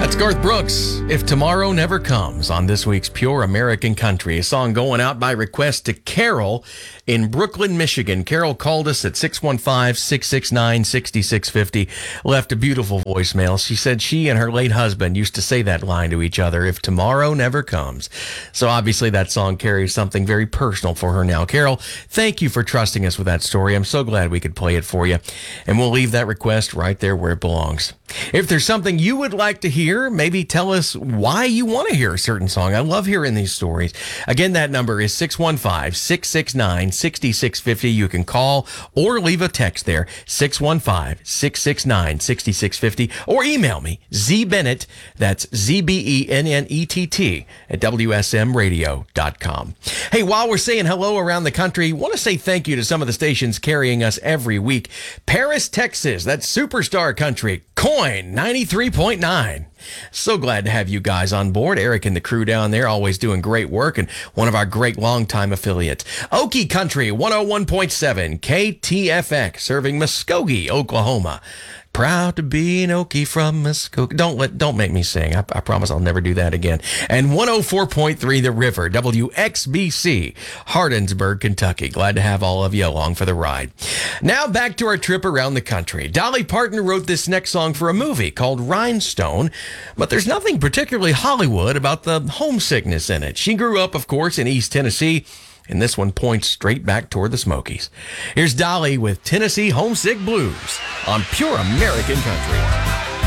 That's Garth Brooks, If Tomorrow Never Comes, on this week's Pure American Country. A song going out by request to Carol in Brooklyn, Michigan. Carol called us at 615-669-6650, left a beautiful voicemail. She said she and her late husband used to say that line to each other, if tomorrow never comes. So obviously that song carries something very personal for her now. Carol, thank you for trusting us with that story. I'm so glad we could play it for you. And we'll leave that request right there where it belongs. If there's something you would like to hear, maybe tell us why you want to hear a certain song. I love hearing these stories. Again, that number is 615-669-6650. You can call or leave a text there, 615-669-6650, or email me, zbennett, that's ZBENNETT, at WSMradio.com. Hey, while we're saying hello around the country, I want to say thank you to some of the stations carrying us every week. Paris, Texas, that's Superstar Country, Coin 93.9. So glad to have you guys on board. Eric and the crew down there always doing great work, and one of our great longtime affiliates. Okie Country 101.7 KTFX, serving Muskogee, Oklahoma. Proud to be an Okie from Muskogee. Don't make me sing. I promise I'll never do that again. And 104.3 The River, WXBC, Hardinsburg, Kentucky. Glad to have all of you along for the ride. Now back to our trip around the country. Dolly Parton wrote this next song for a movie called Rhinestone, but there's nothing particularly Hollywood about the homesickness in it. She grew up, of course, in East Tennessee, and this one points straight back toward the Smokies. Here's Dolly with Tennessee Homesick Blues on Pure American Country.